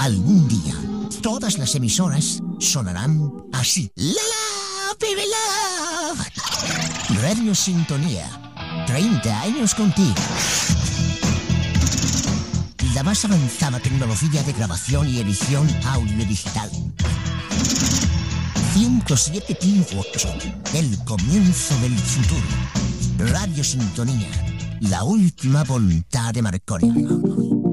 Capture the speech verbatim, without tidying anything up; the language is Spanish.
Algún día, todas las emisoras sonarán así. ¡La la, baby love! Radio Sintonía. treinta años contigo. La más avanzada tecnología de grabación y edición audio digital. ciento siete punto ocho. El comienzo del futuro. Radio Sintonía. La última voluntad de Marconi.